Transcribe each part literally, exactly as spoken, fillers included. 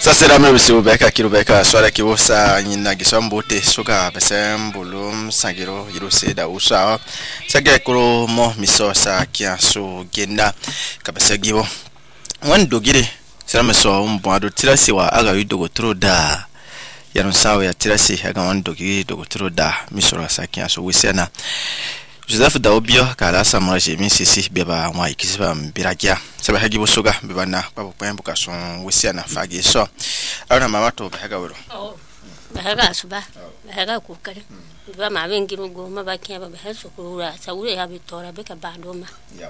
Sasa la mwe bisu beka kilo beka swala kiwosa nyina gisombote suka besembulum sangiro yiruse da usa sage kuro mo misosa kiaso genda kabesa gibo wan dogire sira meso mbado tirasi wa aga yudogo troda yaron sawo ya tirasi aga wan dogire dogo troda misora sakiaso wisena Joseph Daobio kala samara jemi sisi beba wa ikisiba mbiragia saba hagi bosoga bebana kwa pembo kason wisiana fagi so ana mama to bahaga woro oh bahaga suba bahaga kukare ba ma bengiru go ma bakia ba bahaso kura saure ya bitora beka bandoma ya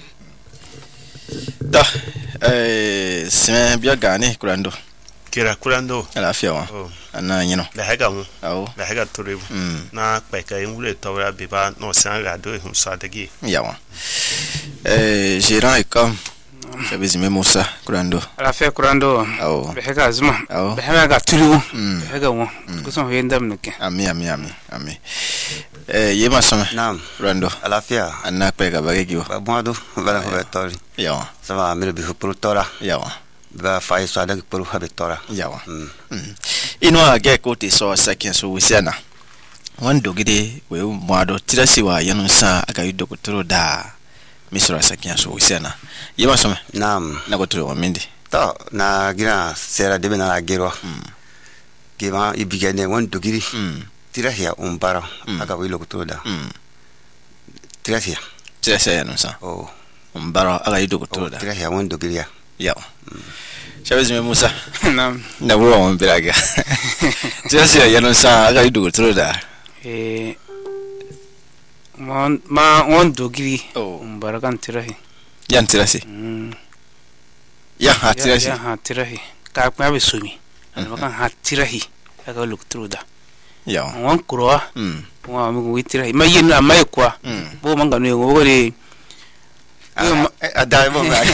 da eh sime bia gane kurando kira kurando ala fia wa ana nyino bahaga mu awo bahaga torebu na peka yimule tawra beba no sanga do hun sadagi ya wa eh gérant et comme j'avais aimé Moussa kurando ala fia kurando awo bahaga azuma awo bahaga torebu bahaga wo kuson yendam nake ami ami ami ami eh yema sama Naam. kurando ala fia ana peka bagiwa ba boado bala ko tori ya wa ça va me bi pour tora ya wa ba fay so adag pour ha tora ya wa inwa ge ko te so sakin so wisiana wan dogide we mwado tirasi wa yanu sa aga yudo ko tro da misra sakin so wisiana yema sama Naam. na ko tro mindi to na gira sera de na giro gima ibigene wan dogiri tirahia umbara aga wilo ko tro da tirahia tirasi yanu sa oh umbara aga yudo ko tro da tirahia wan dogiri ya ya Chavez me Musa nam na bro on biraga tirasi yanu sa aga yudo ko tro da eh mon ma on dogiri oh mbarakan tirahi yan tirasi ya ha tirasi ya ha tirahi ka pa be sumi albakan ha tirahi aga luk truda ya won kurwa mm wa mu wi tirahi ma yin amma kwa bo manga no ngo gore ada mo ba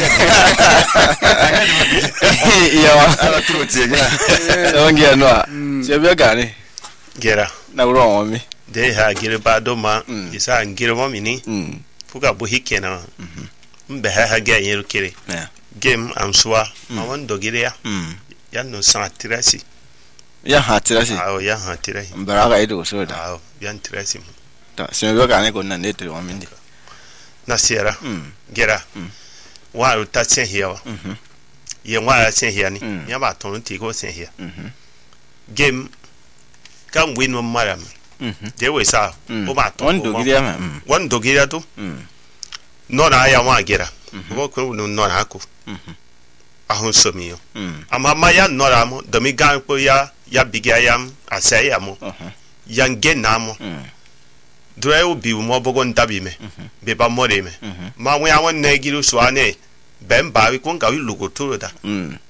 ya ala tro tiega ongia noa sebia gane gera na bro on mi de ha gire ba do ma isa ngire mo mini mm fuga bo hikena mbe ha ha ga yeru kire ya game amswa ma wan dogire ya mm ya no sa tirasi ya ha tirasi aw ya ha tirasi mbaraga ido so da aw ya tirasi ta sebia gane ko na ne to on mindi na sierra mm gera wa ta sen hiya mhm ye wa sen hiya ni Mm. ya ba ton ti ko sen hiya mhm game kan win no maram mhm de we sa o ba ton on dogiri ama mm wan dogire to mm no na ya wa gera bo ko no no na ko mhm ahun so mi yo mm ama ma ya no ra mo do mi gan ko ya ya bigia yam asa ya mo mhm ya nge na mo mm dre o bi mo bogo ndabi me be ba mo de me mhm ma we awon na giru so ane ben ba wi ko nga wi lugo to da mm